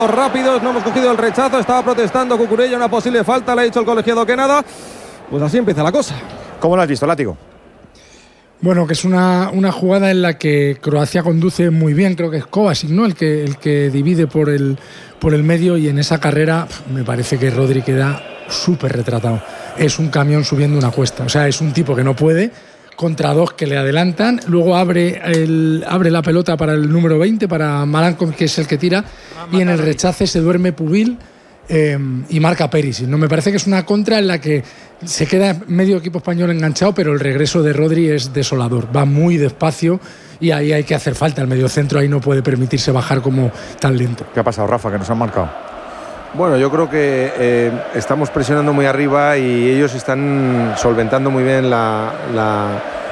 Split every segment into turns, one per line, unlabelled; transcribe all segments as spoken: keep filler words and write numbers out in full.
rápidos, no hemos cogido el rechazo, estaba protestando Cucurella una posible falta, le ha dicho el colegiado que nada. Pues así empieza la cosa.
¿Cómo lo has visto, Látigo?
Bueno, que es una, una jugada en la que Croacia conduce muy bien, creo que es Kovacic, ¿no? El que, el que divide por el, por el medio, y en esa carrera me parece que Rodri queda súper retratado. Es un camión subiendo una cuesta, o sea, es un tipo que no puede, contra dos que le adelantan, luego abre, el, abre la pelota para el número veinte, para Marankov, que es el que tira, y en el rechace se duerme Pubil eh, y marca Perisic. No, me parece que es una contra en la que se queda medio equipo español enganchado, pero el regreso de Rodri es desolador, va muy despacio y ahí hay que hacer falta. El mediocentro ahí no puede permitirse bajar como tan lento.
¿Qué ha pasado, Rafa, que nos han marcado?
Bueno, yo creo que eh, estamos presionando muy arriba y ellos están solventando muy bien la, la,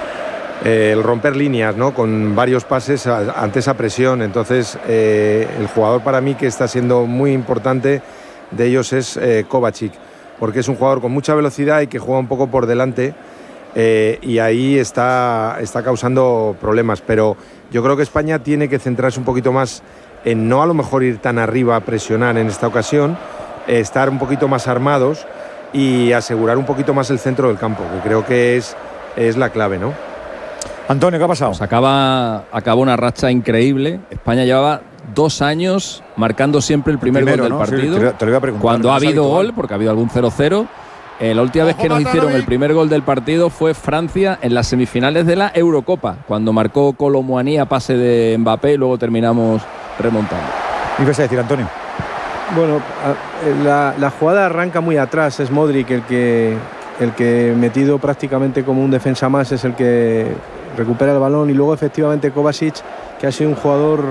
eh, el romper líneas, ¿no? Con varios pases a, ante esa presión. Entonces, eh, el jugador para mí que está siendo muy importante de ellos es eh, Kovacic, porque es un jugador con mucha velocidad y que juega un poco por delante, eh, y ahí está, está causando problemas. Pero yo creo que España tiene que centrarse un poquito más en no a lo mejor ir tan arriba a presionar en esta ocasión, eh, estar un poquito más armados y asegurar un poquito más el centro del campo, que creo que es, es la clave, ¿no?
Antonio, ¿qué ha pasado?
Pues acaba, acaba una racha increíble. España llevaba dos años marcando siempre el primer
Primero,
gol del
¿no?
partido.
Sí, te, te lo iba a preguntar.
Cuando
¿No
ha
es
habido
habitual?
gol, porque ha habido algún cero cero. Eh, la última vez que nos hicieron el primer gol del partido fue Francia en las semifinales de la Eurocopa, cuando marcó Kolo Muani a pase de Mbappé y luego terminamos remontando.
¿Y qué vas a decir, Antonio?
Bueno, la, la jugada arranca muy atrás, es Modric el que, el que metido prácticamente como un defensa más es el que recupera el balón, y luego efectivamente Kovacic, que ha sido un jugador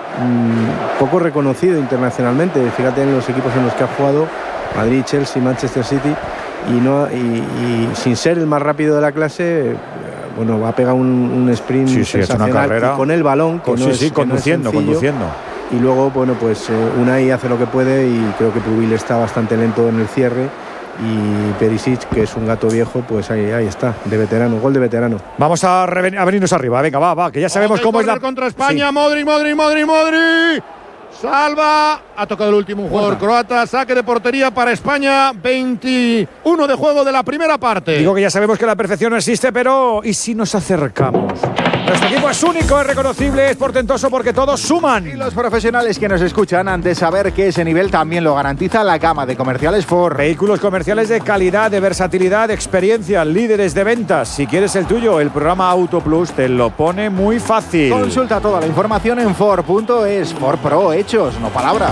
mmm, poco reconocido internacionalmente, fíjate en los equipos en los que ha jugado, Madrid, Chelsea, Manchester City, y, no, y, y sin ser el más rápido de la clase, bueno, va a pegar un, un sprint
sí, sí,
sensacional,
es una carrera.
con el balón, que
Con,
no
sí,
es,
sí,
que no es
conduciendo,
sencillo.
conduciendo.
Y luego, bueno, pues eh, Unai hace lo que puede, y creo que Pubil está bastante lento en el cierre, y Perisic, que es un gato viejo, pues ahí, ahí está, de veterano, gol de veterano.
Vamos a, reven- a venirnos arriba, venga, va, va, que ya sabemos cómo es la...
contra España,
Sí.
Modric, Modric, Modric, Modric. Salva, ha tocado el último un jugador croata, saque de portería para España, veintiuno de juego de la primera parte.
Digo que ya sabemos que la perfección no existe, pero ¿y si nos acercamos? Nuestro equipo es único, es reconocible, es portentoso porque todos suman.
Y los profesionales que nos escuchan han de saber que ese nivel también lo garantiza la gama de comerciales Ford.
Vehículos comerciales de calidad, de versatilidad, de experiencia, líderes de ventas. Si quieres el tuyo, el programa Auto Plus te lo pone muy fácil.
Consulta toda la información en Ford punto es. Ford Pro, hechos, no palabras.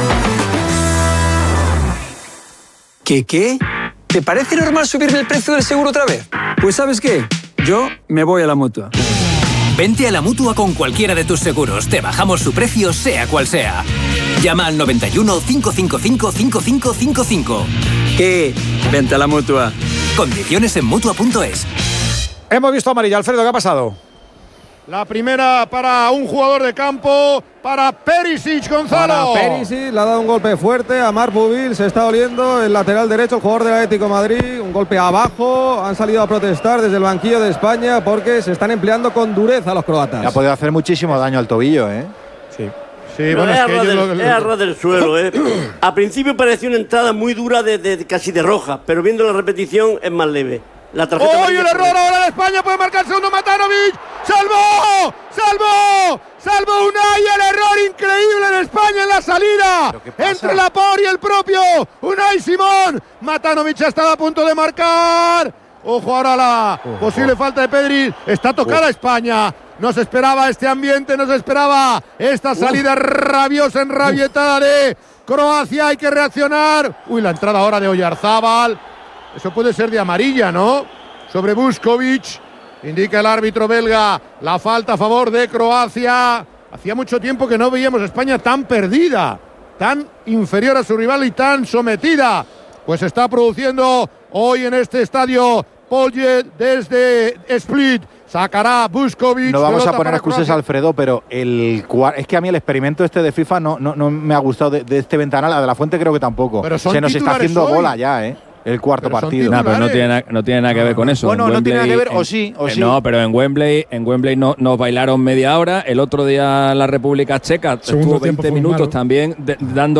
¿Qué qué? ¿Te parece normal subirme el precio del seguro otra vez? Pues ¿sabes qué? Yo me voy a la Mutua.
Vente a la Mutua con cualquiera de tus seguros. Te bajamos su precio, sea cual sea. Llama al noventa y uno, cinco cinco cinco, cinco cinco cinco cinco.
¿Qué? Vente a la Mutua.
Condiciones en Mutua punto es.
Hemos visto amarilla. Alfredo, ¿qué ha pasado?
La primera para un jugador de campo, para Perisic, Gonzalo.
Para Perisic, le ha dado un golpe fuerte a Marc Pubil, se está oliendo el lateral derecho, el jugador del Atlético de Madrid, un golpe abajo, han salido a protestar desde el banquillo de España porque se están empleando con dureza los croatas.
Le ha podido hacer muchísimo daño al tobillo, ¿eh?
Sí.
Sí,
Pero
bueno,
es,
es
a
que
ras
ellos
del,
lo-
es a ras del suelo, ¿eh? A principio parecía una entrada muy dura, de, de- casi de roja, pero viendo la repetición es más leve. La tarjeta
¡Oh, y
amarilla
el
es
error
correcta.
ahora de España! Puede marcar el segundo Matanovic. ¡Salvó! ¡Salvó! ¡Salvó Unai! El error increíble en España en la salida. Entre Laporte y el propio Unai Simón. Matanovic ha estado a punto de marcar. Ojo ahora a la posible falta de Pedri. Está tocada España. No se esperaba este ambiente, no se esperaba esta salida rabiosa, enrabietada de Croacia. Hay que reaccionar. Uy, la entrada ahora de Oyarzábal. Eso puede ser de amarilla, ¿no? Sobre Vuskovic. Indica el árbitro belga la falta a favor de Croacia. Hacía mucho tiempo que no veíamos a España tan perdida, tan inferior a su rival y tan sometida. Pues se está produciendo hoy en este estadio Polje desde Split. Sacará Vuskovic.
No vamos a
pelota
poner
para
excusas,
Croacia.
Alfredo, pero el cua- es que a mí el experimento este de FIFA no, no, no me ha gustado de, de este ventanal. A De La Fuente creo que tampoco.
Pero son
se nos está
titulares
haciendo
hoy.
bola ya, ¿eh? El cuarto
Pero son
partido.
Nah, pero no tiene, na- no tiene nada que ver con eso.
Bueno,
En
no tiene nada que ver,
en-
o sí, o
eh,
sí.
No, pero en Wembley, en Wembley no, nos bailaron media hora. El otro día la República Checa
Segundo
estuvo
tiempo
veinte
fue
minutos
malo.
también de- dando